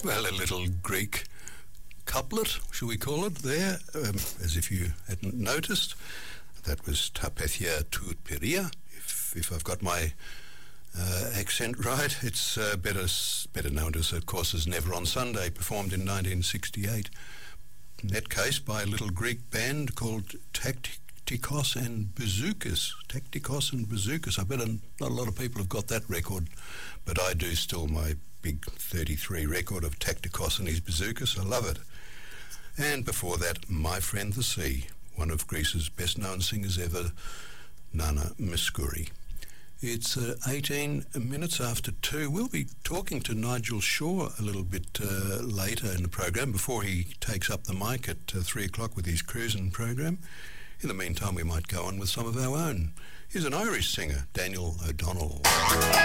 Well, a little Greek couplet, shall we call it, there, as if you hadn't noticed. That was Ta Pethia Tout Peria, if I've got my accent right. It's better known as, of course, as Never on Sunday, performed in 1968. In that case, by a little Greek band called Taktikos and Bazookas. Taktikos and Bazookas. I bet not a lot of people have got that record, but I do still, my big 33 record of Taktikos and his Bazookas. I love it. And before that, My Friend the Sea, one of Greece's best-known singers ever, Nana Mouskouri. It's 18 minutes after 2. We'll be talking to Nigel Shaw a little bit later in the program, before he takes up the mic at 3 o'clock with his cruising program. In the meantime, we might go on with some of our own. Here's an Irish singer, Daniel O'Donnell.